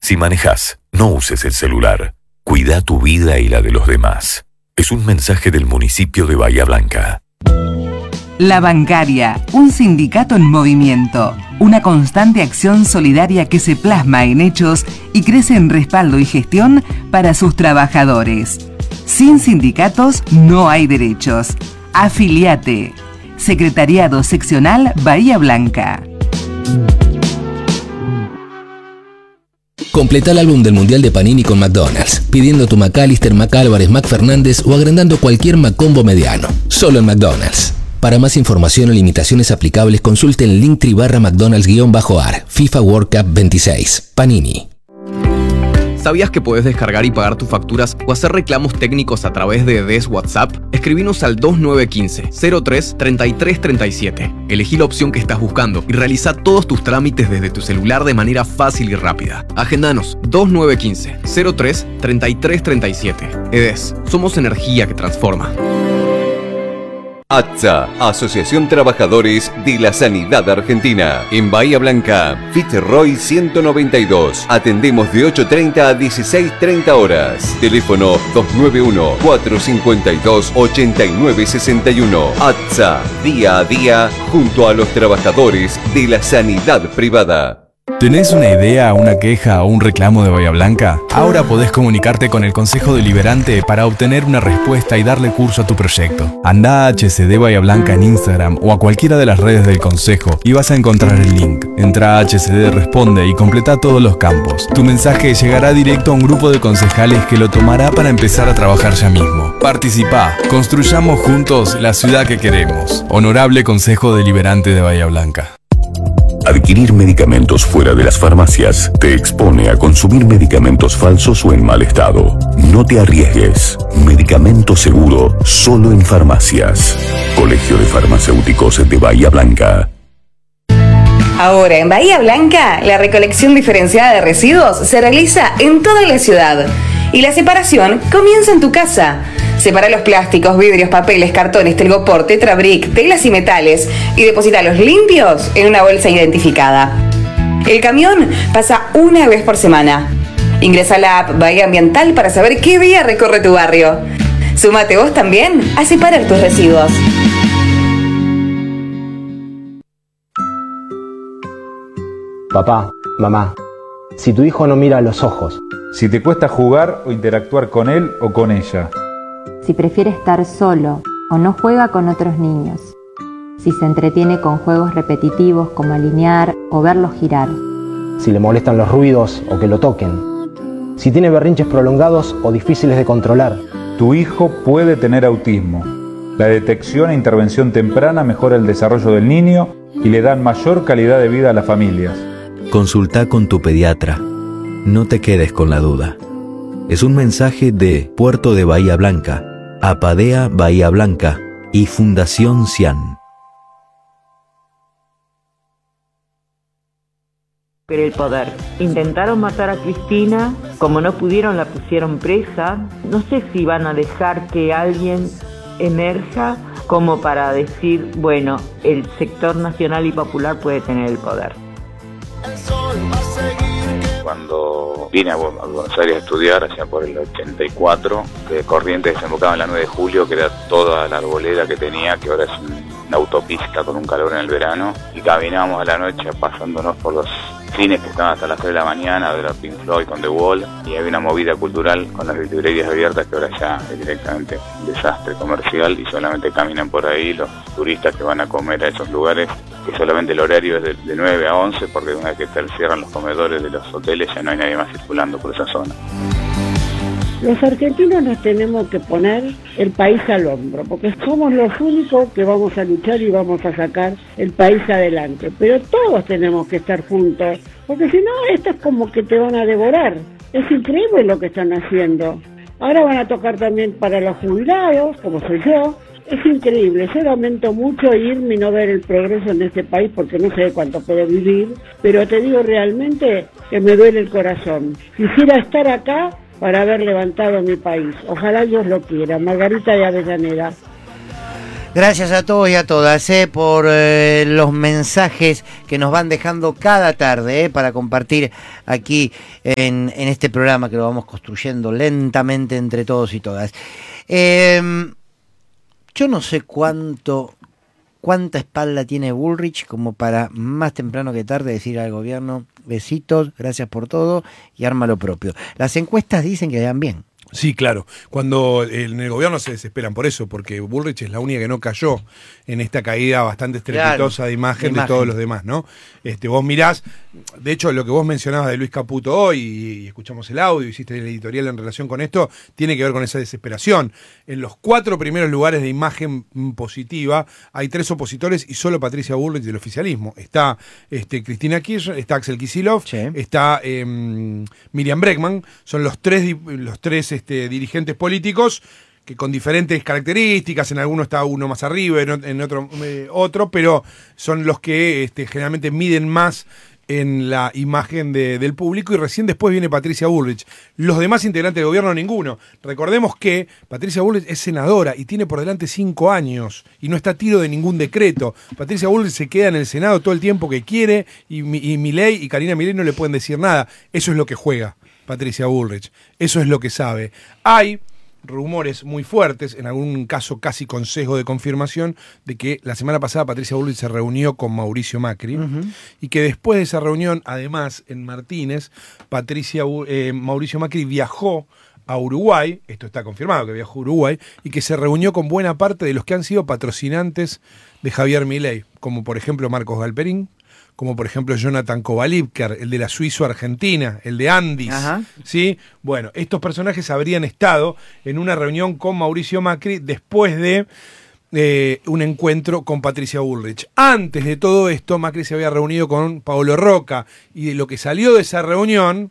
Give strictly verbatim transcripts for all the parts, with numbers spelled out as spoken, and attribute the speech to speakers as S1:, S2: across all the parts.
S1: Si manejas, no uses el celular. Cuida tu vida y la de los demás. Es un mensaje del municipio de Bahía Blanca.
S2: La Bancaria, un sindicato en movimiento. Una constante acción solidaria que se plasma en hechos y crece en respaldo y gestión para sus trabajadores. Sin sindicatos no hay derechos. Afiliate. Secretariado Seccional Bahía Blanca.
S3: Completa el álbum del Mundial de Panini con McDonald's, pidiendo tu McAllister, McAlvarez, McFernández o agrandando cualquier McCombo mediano. Solo en McDonald's. Para más información o limitaciones aplicables, consulte el Linktree barra McDonald's-A R, FIFA World Cup veintiséis. Panini.
S4: ¿Sabías que podés descargar y pagar tus facturas o hacer reclamos técnicos a través de D E S WhatsApp? Escribinos al dos nueve uno cinco, cero tres, treinta y tres treinta y siete. Elegí la opción que estás buscando y realiza todos tus trámites desde tu celular de manera fácil y rápida. Agendanos dos nueve uno cinco, cero tres, treinta y tres treinta y siete. E D E S, somos energía que transforma.
S5: A T S A, Asociación Trabajadores de la Sanidad Argentina. En Bahía Blanca, Fitzroy ciento noventa y dos. Atendemos de ocho treinta a dieciséis treinta horas. Teléfono dos nueve uno, cuatro cinco dos, ocho nueve seis uno. A T S A, día a día, junto a los trabajadores de la sanidad privada.
S6: ¿Tenés una idea, una queja o un reclamo de Bahía Blanca? Ahora podés comunicarte con el Consejo Deliberante para obtener una respuesta y darle curso a tu proyecto. Andá a H C D Bahía Blanca en Instagram o a cualquiera de las redes del Consejo y vas a encontrar el link. Entrá a H C D Responde y completa todos los campos. Tu mensaje llegará directo a un grupo de concejales que lo tomará para empezar a trabajar ya mismo. Participá, construyamos juntos la ciudad que queremos. Honorable Consejo Deliberante de Bahía Blanca.
S1: Adquirir medicamentos fuera de las farmacias te expone a consumir medicamentos falsos o en mal estado. No te arriesgues. Medicamento seguro solo en farmacias. Colegio de Farmacéuticos de Bahía Blanca.
S7: Ahora en Bahía Blanca, la recolección diferenciada de residuos se realiza en toda la ciudad y la separación comienza en tu casa. Separa los plásticos, vidrios, papeles, cartones, telgopor, tetrabric, telas y metales y depositalos limpios en una bolsa identificada. El camión pasa una vez por semana. Ingresa a la app Bahía Ambiental para saber qué día recorre tu barrio. Súmate vos también a separar tus residuos.
S8: Papá, mamá, si tu hijo no mira a los ojos,
S9: si te cuesta jugar o interactuar con él o con ella,
S10: si prefiere estar solo o no juega con otros niños, si se entretiene con juegos repetitivos como alinear o verlos girar,
S8: si le molestan los ruidos o que lo toquen, si tiene berrinches prolongados o difíciles de controlar.
S9: Tu hijo puede tener autismo. La detección e intervención temprana mejora el desarrollo del niño y le dan mayor calidad de vida a las familias.
S11: Consulta con tu pediatra. No te quedes con la duda. Es un mensaje de Puerto de Bahía Blanca, Apadea Bahía Blanca y Fundación Cian.
S12: Pero el poder. Intentaron matar a Cristina, como no pudieron la pusieron presa. No sé si van a dejar que alguien emerja como para decir, bueno, el sector nacional y popular puede tener el poder.
S13: Cuando vine a Buenos Aires a estudiar, allá por el ochenta y cuatro, de Corrientes desembocaba en la nueve de julio, que era toda la arboleda que tenía, que ahora es una autopista con un calor en el verano, y caminábamos a la noche pasándonos por los cines que estaban hasta las tres de la mañana, de la Pink Floyd con The Wall, y había una movida cultural con las librerías abiertas que ahora ya es directamente un desastre comercial y solamente caminan por ahí los turistas que van a comer a esos lugares, que solamente el horario es de, de nueve a once, porque una vez que se cierran los comedores de los hoteles ya no hay nadie más circulando por esa zona.
S14: Los argentinos nos tenemos que poner el país al hombro, porque somos los únicos que vamos a luchar y vamos a sacar el país adelante. Pero todos tenemos que estar juntos, porque si no, esto es como que te van a devorar. Es increíble lo que están haciendo. Ahora van a tocar también para los jubilados, como soy yo. Es increíble, yo lamento mucho irme y no ver el progreso en este país porque no sé cuánto puedo vivir, pero te digo realmente que me duele el corazón. Quisiera estar acá para haber levantado mi país. Ojalá Dios lo quiera. Margarita de Avellaneda.
S15: Gracias a todos y a todas eh, por eh, los mensajes que nos van dejando cada tarde eh, para compartir aquí en, en este programa que lo vamos construyendo lentamente entre todos y todas. Eh, yo no sé cuánto, cuánta espalda tiene Bullrich como para más temprano que tarde decir al gobierno, besitos, gracias por todo y arma lo propio. Las encuestas dicen que le dan bien.
S16: Sí, claro. Cuando en el gobierno se desesperan por eso, porque Bullrich es la única que no cayó en esta caída bastante estrepitosa claro, de, imagen de imagen de todos los demás, ¿no? Este, vos mirás, de hecho, lo que vos mencionabas de Luis Caputo hoy, y, y escuchamos el audio, hiciste el editorial en relación con esto, tiene que ver con esa desesperación. En los cuatro primeros lugares de imagen positiva hay tres opositores y solo Patricia Bullrich del oficialismo. Está este, Cristina Kirchner, está Axel Kicillof, sí. está eh, Miriam Bregman, son los tres, los tres este, dirigentes políticos que con diferentes características, en alguno está uno más arriba, en otro eh, otro, pero son los que este, generalmente miden más en la imagen de, del público, y recién después viene Patricia Bullrich. Los demás integrantes del gobierno, ninguno. Recordemos que Patricia Bullrich es senadora y tiene por delante cinco años y no está a tiro de ningún decreto. Patricia Bullrich se queda en el Senado todo el tiempo que quiere y, y Milei y Karina Milei no le pueden decir nada. Eso es lo que juega Patricia Bullrich. Eso es lo que sabe. Hay rumores muy fuertes, en algún caso casi con sesgo de confirmación, de que la semana pasada Patricia Bullrich se reunió con Mauricio Macri, uh-huh. y que después de esa reunión, además, en Martínez, Patricia, eh, Mauricio Macri viajó a Uruguay, esto está confirmado que viajó a Uruguay, y que se reunió con buena parte de los que han sido patrocinantes de Javier Milei, como por ejemplo Marcos Galperín, como por ejemplo Jonathan Kovalipker, el de la Suizo-Argentina, el de Andis, Ajá. ¿sí? Bueno, estos personajes habrían estado en una reunión con Mauricio Macri después de eh, un encuentro con Patricia Bullrich. Antes de todo esto, Macri se había reunido con Paolo Roca, y lo que salió de esa reunión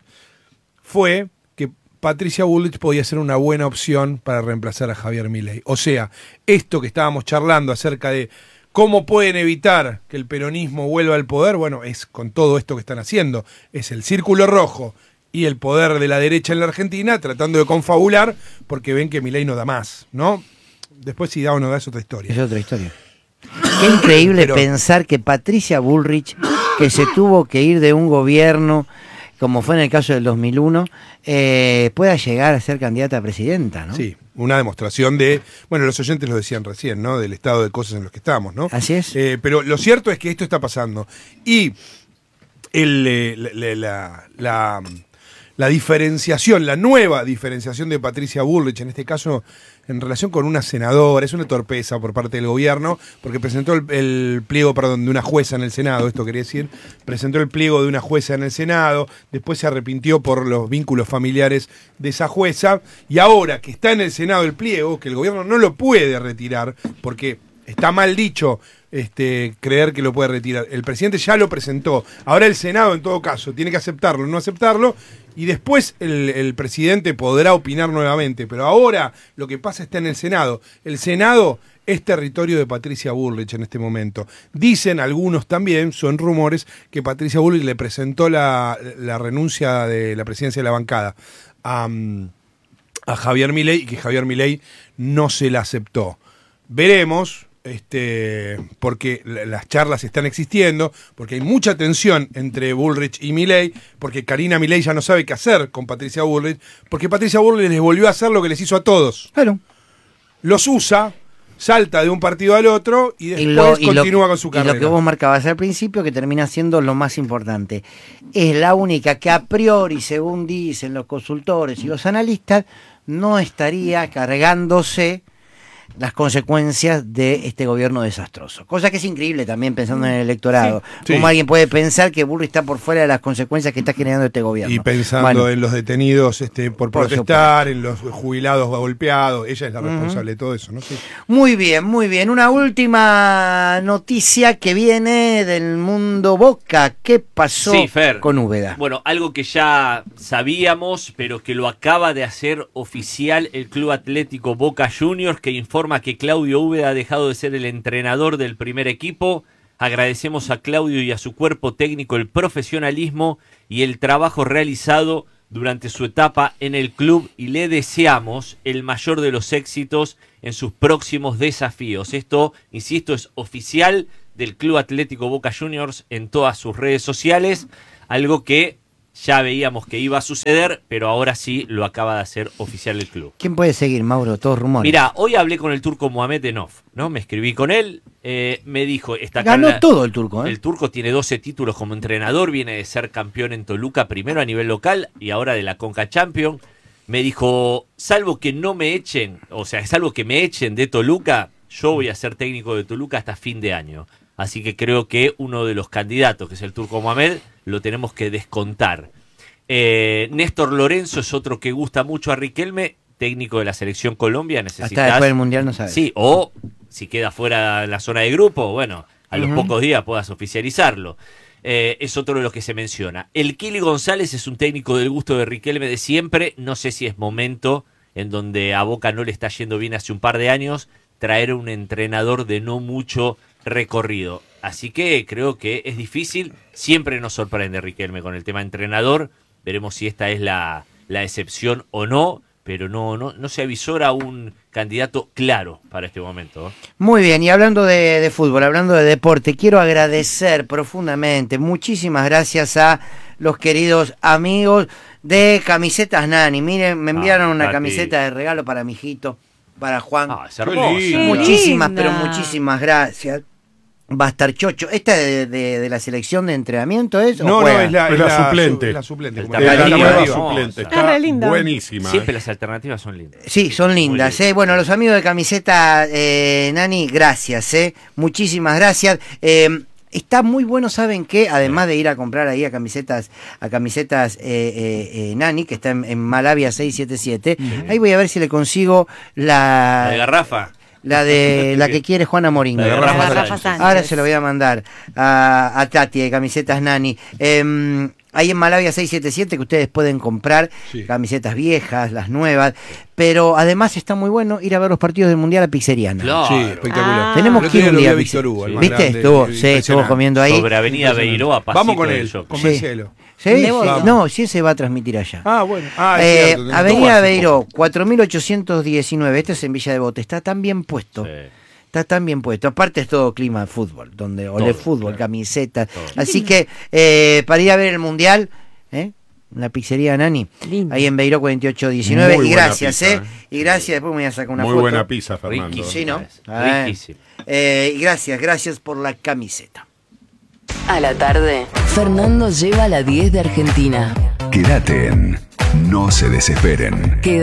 S16: fue que Patricia Bullrich podía ser una buena opción para reemplazar a Javier Milei. O sea, esto que estábamos charlando acerca de ¿cómo pueden evitar que el peronismo vuelva al poder? Bueno, es con todo esto que están haciendo. Es el círculo rojo y el poder de la derecha en la Argentina tratando de confabular porque ven que Milei no da más, ¿no? Después si da o no da es otra historia.
S15: Es otra historia. Qué increíble Pero, pensar que Patricia Bullrich, que se tuvo que ir de un gobierno, como fue en el caso del dos mil uno, eh, pueda llegar a ser candidata a presidenta, ¿no?
S16: Sí. Una demostración de, bueno, los oyentes lo decían recién, ¿no? Del estado de cosas en los que estamos, ¿no?
S15: Así es.
S16: Eh, pero lo cierto es que esto está pasando. Y el, eh, la, la, la, la diferenciación, la nueva diferenciación de Patricia Bullrich, en este caso en relación con una senadora, es una torpeza por parte del gobierno, porque presentó el, el pliego, perdón, de una jueza en el Senado, esto quería decir, presentó el pliego de una jueza en el Senado, después se arrepintió por los vínculos familiares de esa jueza, y ahora que está en el Senado el pliego, que el gobierno no lo puede retirar, porque está mal dicho este, creer que lo puede retirar. El presidente ya lo presentó. Ahora el Senado, en todo caso, tiene que aceptarlo o no aceptarlo, y después el, el presidente podrá opinar nuevamente. Pero ahora lo que pasa está en el Senado. El Senado es territorio de Patricia Bullrich en este momento. Dicen algunos también, son rumores, que Patricia Bullrich le presentó la, la renuncia de la presidencia de la bancada a, a Javier Milei, y que Javier Milei no se la aceptó. Veremos. Este, porque las charlas están existiendo, porque hay mucha tensión entre Bullrich y Milei, porque Karina Milei ya no sabe qué hacer con Patricia Bullrich, porque Patricia Bullrich les volvió a hacer lo que les hizo a todos.
S15: Claro.
S16: Los usa, salta de un partido al otro y después y lo, y continúa
S15: lo,
S16: con su carrera.
S15: Y lo que vos marcabas al principio, que termina siendo lo más importante. Es la única que a priori, según dicen los consultores y los analistas, no estaría cargándose las consecuencias de este gobierno desastroso. Cosa que es increíble también pensando en el electorado. Sí, ¿Cómo sí. alguien puede pensar que Bullrich está por fuera de las consecuencias que está generando este gobierno?
S16: Y pensando bueno, en los detenidos este, por, por protestar, en los jubilados golpeados. Ella es la responsable uh-huh. de todo eso, ¿no? Sí.
S15: Muy bien, muy bien. Una última noticia que viene del mundo Boca. ¿Qué pasó
S17: sí, Fer,
S15: con Úbeda?
S17: Bueno, algo que ya sabíamos, pero que lo acaba de hacer oficial el Club Atlético Boca Juniors, que informa que Claudio Úbeda ha dejado de ser el entrenador del primer equipo. Agradecemos a Claudio y a su cuerpo técnico el profesionalismo y el trabajo realizado durante su etapa en el club y le deseamos el mayor de los éxitos en sus próximos desafíos. Esto, insisto, es oficial del Club Atlético Boca Juniors en todas sus redes sociales, algo que ya veíamos que iba a suceder, pero ahora sí lo acaba de hacer oficial el club.
S15: ¿Quién puede seguir, Mauro? Todos rumores.
S17: Mira, hoy hablé con el turco Mohamed en off, ¿no? Me escribí con él, eh, me dijo... Esta
S15: Ganó
S17: carrera,
S15: todo el turco, ¿eh?
S17: El turco tiene doce títulos como entrenador, viene de ser campeón en Toluca, primero a nivel local y ahora de la Conca Champions. Me dijo, salvo que no me echen, o sea, salvo que me echen de Toluca, yo voy a ser técnico de Toluca hasta fin de año. Así que creo que uno de los candidatos, que es el turco Mohamed, lo tenemos que descontar. Eh, Néstor Lorenzo es otro que gusta mucho a Riquelme, técnico de la selección Colombia. Necesitas,
S15: hasta después del Mundial no sabes.
S17: Sí, o si queda fuera de la zona de grupo, bueno, a los uh-huh. pocos días puedas oficializarlo. Eh, es otro de los que se menciona. El Kili González es un técnico del gusto de Riquelme de siempre. No sé si es momento, en donde a Boca no le está yendo bien hace un par de años, traer un entrenador de no mucho recorrido. Así que creo que es difícil. Siempre nos sorprende Riquelme con el tema entrenador. Veremos si esta es la, la excepción o no, pero no, no, no se avisora un candidato claro para este momento.
S15: Muy bien, y hablando de, de fútbol, hablando de deporte, quiero agradecer profundamente, muchísimas gracias a los queridos amigos de Camisetas Nani. Miren, me enviaron ah, una camiseta de regalo para mi hijito, para Juan.
S17: Ah, es hermoso.
S15: Muchísimas, pero muchísimas gracias. Va a estar chocho. ¿Esta de, de, de la selección de entrenamiento es?
S16: No, no, es la,
S18: es la, la suplente.
S16: Su, la suplente.
S18: Es la nueva suplente.
S17: Está
S18: linda. Buenísima.
S17: Siempre
S18: eh.
S17: las alternativas son lindas.
S15: Sí, son lindas. Eh. Bueno, los amigos de Camiseta eh, Nani, gracias. Eh. Muchísimas gracias. Eh, Está muy bueno, ¿saben qué? Además de ir a comprar ahí a camisetas a camisetas eh, eh, eh, Nani, que está en, en Malavia seiscientos setenta y siete, uh-huh. Ahí voy a ver si le consigo la...
S17: La de garrafa.
S15: La de la que quiere Juana Morín.
S17: La de Rafa Rafa Sánchez.
S15: Ahora se lo voy a mandar a, a Tati de Camisetas Nani. Eh, Ahí en Malavia seiscientos setenta y siete que ustedes pueden comprar sí. camisetas viejas, las nuevas, pero además está muy bueno ir a ver los partidos del Mundial a Pizzeriana.
S17: Claro.
S16: Sí, espectacular.
S15: Ah. Tenemos que ir un día a
S16: Víctor Hugo,
S15: ¿Viste? Estuvo, sí, estuvo comiendo ahí.
S17: Sobre Avenida Beiroa,
S16: vamos con él, convencelo.
S15: Sí, sí, no, sí se va a transmitir allá.
S16: Ah, bueno. Ah,
S15: eh, cierto, Avenida Beiró, cuatro mil ochocientos diecinueve, este es en Villa Devoto, está tan bien puesto. Sí. Está tan bien puesto. Aparte es todo clima de fútbol, donde ole todo, fútbol, claro. Camiseta. Todo. Así que eh, para ir a ver el Mundial, ¿eh? La pizzería Nani, lindo. Ahí en Beiró cuarenta y ocho diecinueve. Y gracias, pizza, ¿eh? Y gracias, después me voy a sacar una
S18: muy
S15: foto.
S18: Muy buena pizza, Fernando.
S15: Riquísimo. Sí, ¿no?
S17: Riquísimo.
S15: Eh, y gracias, gracias por la camiseta.
S19: A la tarde, Fernando lleva la diez de Argentina.
S1: Quédate en No se desesperen.
S19: Quédate